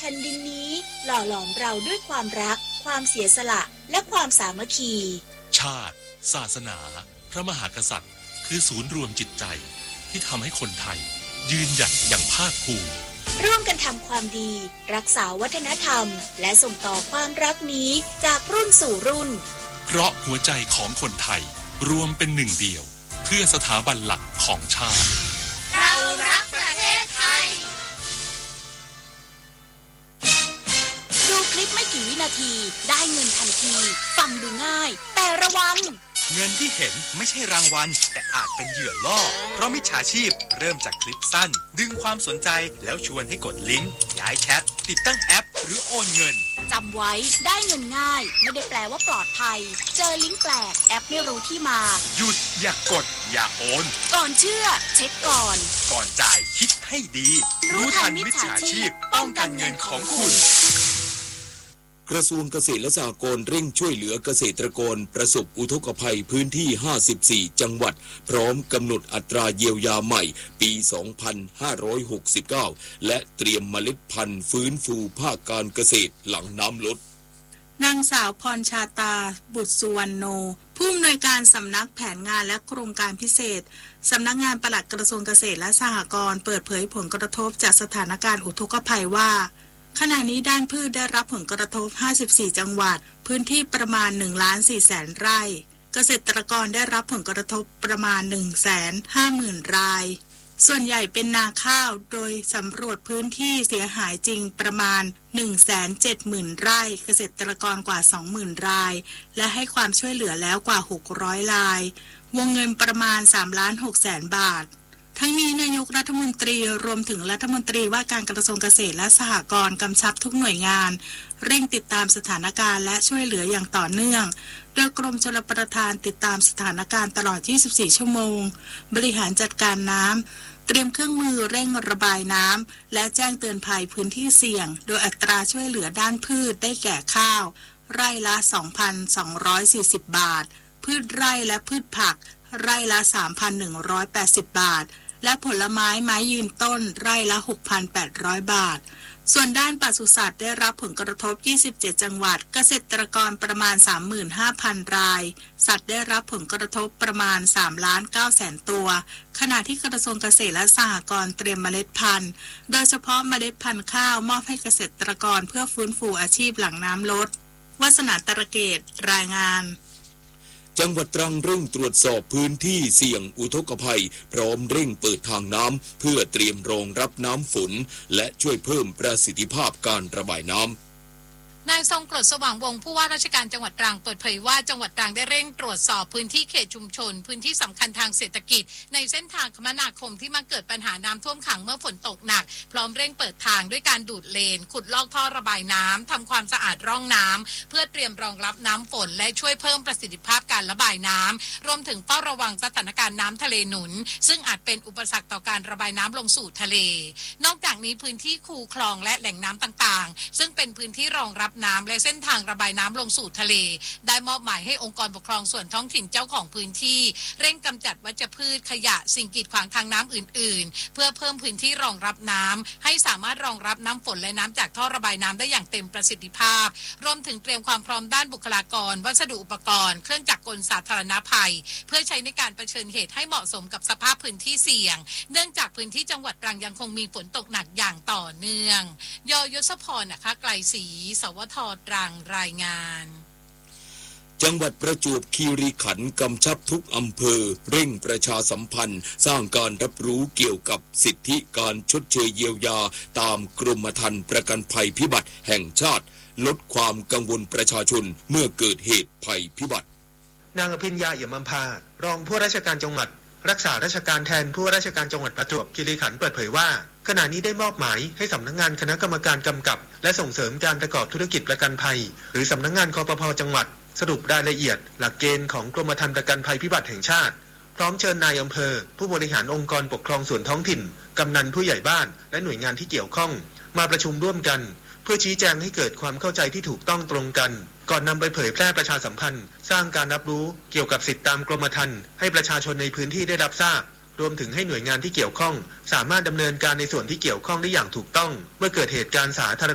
ผ่นดินนี้หล่อหลอมเราด้วยความรักความเสียสละและความสามัคคีชาติศาสนาพระมหากษัตริย์คือศูนย์รวมจิตใจที่ทำให้คนไทยยืนหยัดอย่างภาคภูมิร่วมกันทำความดีรักษาวัฒนธรรมและส่งต่อความรักนี้จากรุ่นสู่รุ่นเพราะหัวใจของคนไทยรวมเป็นหนึ่งเดียวเพื่อสถาบันหลักของชาติเรารักประเทศไทยดูคลิปไม่กี่วินาทีได้เงินทันทีฟังดูง่ายแต่ระวังเงินที่เห็นไม่ใช่รางวัลแต่อาจเป็นเหยื่อล่อเพราะมิจฉาชีพเริ่มจากคลิปสั้นดึงความสนใจแล้วชวนให้กดลิงก์ย้ายแชทติดตั้งแอปหรือโอนเงินจำไว้ได้เงินง่ายไม่ได้แปลว่าปลอดภัยเจอลิงก์แปลกแอปไม่รู้ที่มาหยุดอย่ากดอย่าโอนก่อนเชื่อเช็คก่อนจ่ายคิดให้ดีรู้ทันมิจฉาชีพป้องกันเงินของคุณกระทรวงเกษตรและสหกรณ์เร่งช่วยเหลือเกษตรกรประสบอุทกภัยพื้นที่54จังหวัดพร้อมกำหนดอัตราเยียวยาใหม่ปี2569และเตรียมเมล็ดพันธุ์ฟื้นฟูภาคการเกษตรหลังน้ำลดนางสาวพรชาตาบุตรสุวรรณโนผู้อำนวยการสำนักแผนงานและโครงการพิเศษสำนักงานปลัดกระทรวงเกษตรและสหกรณ์เปิดเผยผลกระทบจากสถานการณ์อุทกภัยว่าขณะนี้ด้านพืชได้รับผลกระทบ54จังหวัดพื้นที่ประมาณ 1,400,000 ไร่เกษตรกรได้รับผลกระทบประมาณ 150,000 รายส่วนใหญ่เป็นนาข้าวโดยสำรวจพื้นที่เสียหายจริงประมาณ 170,000 ไร่เกษตรกรกว่า 20,000 รายและให้ความช่วยเหลือแล้วกว่า600รายวงเงินประมาณ 3,600,000 บาททั้งนี้นายกรัฐมนตรีรวมถึงรัฐมนตรีว่าการกระทรวงเกษตรและสหกรณ์กำชับทุกหน่วยงานเร่งติดตามสถานการณ์และช่วยเหลืออย่างต่อเนื่องโดยกรมชลประทานติดตามสถานการณ์ตลอด24ชั่วโมงบริหารจัดการน้ำเตรียมเครื่องมือเร่งระบายน้ำและแจ้งเตือนภัยพื้นที่เสี่ยงโดยอัตราช่วยเหลือด้านพืชได้แก่ข้าวไร่ละ 2,240 บาทพืชไร่และพืชผักไร่ละ 3,180 บาทและผลไม้ยืนต้นไร่ละ 6,800 บาทส่วนด้านปศุสัตว์ได้รับผลกระทบ27จังหวัดเกษตรกรประมาณ 35,000 รายสัตว์ได้รับผลกระทบประมาณ 3,900,000 ตัวขณะที่กระทรวงเกษตรและสหกรณ์เตรียมเมล็ดพันธุ์โดยเฉพาะเมล็ดพันธุ์ข้าวมอบให้เกษตรกรเพื่อฟื้นฟูอาชีพหลังน้ำลดวาสนาตระเกตรายงานจังหวัดตรังเร่งตรวจสอบพื้นที่เสี่ยงอุทกภัยพร้อมเร่งเปิดทางน้ำเพื่อเตรียมรองรับน้ำฝนและช่วยเพิ่มประสิทธิภาพการระบายน้ำนายทรงกรดสว่างวงศ์ผู้ว่าราชการจังหวัดตรังเปิดเผยว่าจังหวัดตรังได้เร่งตรวจสอบพื้นที่เขตชุมชนพื้นที่สำคัญทางเศรษฐกิจในเส้นทางคมนาคมที่มาเกิดปัญหาน้ำท่วมขังเมื่อฝนตกหนักพร้อมเร่งเปิดทางด้วยการดูดเลนขุดลอกท่อระบายน้ำทำความสะอาดร่องน้ำเพื่อเตรียมรองรับน้ำฝนและช่วยเพิ่มประสิทธิภาพการระบายน้ำรวมถึงเฝ้าระวังสถานการณ์น้ำทะเลหนุนซึ่งอาจเป็นอุปสรรคต่อการระบายน้ำลงสู่ทะเลนอกจากนี้พื้นที่คูคลองและแหล่งน้ำต่างๆซึ่งเป็นพื้นที่รองรับน้ำและเส้นทางระบายน้ำลงสู่ทะเลได้มอบหมายให้องค์กรปกครองส่วนท้องถิ่นเจ้าของพื้นที่เร่งกำจัดวัชพืชขยะสิ่งกีดขวางทางน้ำอื่นๆเพื่อเพิ่มพื้นที่รองรับน้ำให้สามารถรองรับน้ำฝนและน้ำจากท่อระบายน้ำได้อย่างเต็มประสิทธิภาพรวมถึงเตรียมความพร้อมด้านบุคลากรวัสดุอุปกรณ์เครื่องจักรกลสาธารณภัยเพื่อใช้ในการเผชิญเหตุให้เหมาะสมกับสภาพพื้นที่เสี่ยงเนื่องจากพื้นที่จังหวัดตรังยังคงมีฝนตกหนักอย่างต่อเนื่องยศพรนะคะไกลศรีสวทตรังรายงานจังหวัดประจวบคีรีขันธ์กำชับทุกอำเภอเร่งประชาสัมพันธ์สร้างการรับรู้เกี่ยวกับสิทธิการชดเชยเยียวยาตามกรมธรรม์ประกันภัยพิบัติแห่งชาติลดความกังวลประชาชนเมื่อเกิดเหตุภัยพิบัตินางอภิญญาเอี่ยมอำภารองผู้ราชการจังหวัดรักษาราชการแทนผู้ว่าราชการจังหวัดประจวบคีรีขันธ์เปิดเผยว่าขณะนี้ได้มอบหมายให้สำนักงานคณะกรรมการกำกับและส่งเสริมการประกอบธุรกิจประกันภัยหรือสำนักงานคปภ.จังหวัดสรุปรายละเอียดหลักเกณฑ์ของกรมธรรม์ประกันภัยพิบัติแห่งชาติพร้อมเชิญนายอำเภอผู้บริหารองค์กรปกครองส่วนท้องถิ่นกำนันผู้ใหญ่บ้านและหน่วยงานที่เกี่ยวข้องมาประชุมร่วมกันเพื่อชี้แจงให้เกิดความเข้าใจที่ถูกต้องตรงกันก่อนนำไปเผยแพร่ประชาสัมพันธ์สร้างการรับรู้เกี่ยวกับสิทธิตามกรมธรรม์ให้ประชาชนในพื้นที่ได้รับทราบรวมถึงให้หน่วยงานที่เกี่ยวข้องสามารถดำเนินการในส่วนที่เกี่ยวข้องได้อย่างถูกต้องเมื่อเกิดเหตุการณ์สาธารณ